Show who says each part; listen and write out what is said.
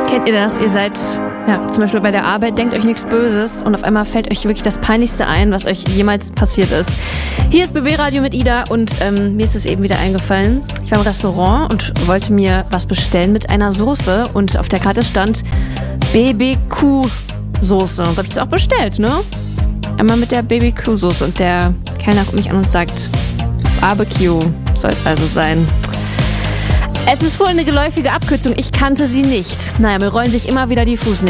Speaker 1: Kennt ihr das? Ihr seid zum Beispiel bei der Arbeit, denkt euch nichts Böses und auf einmal fällt euch wirklich das Peinlichste ein, was euch jemals passiert ist. Hier ist BB Radio mit Ida und mir ist es eben wieder eingefallen. Ich war im Restaurant und wollte mir was bestellen mit einer Soße und auf der Karte stand BBQ-Soße. Und so habe ich das auch bestellt, ne? Einmal mit der BBQ-Soße und der Kellner guckt mich an und sagt, Barbecue soll es also sein. Es ist wohl eine geläufige Abkürzung, ich kannte sie nicht. Naja, mir rollen sich immer wieder die Fußnägel.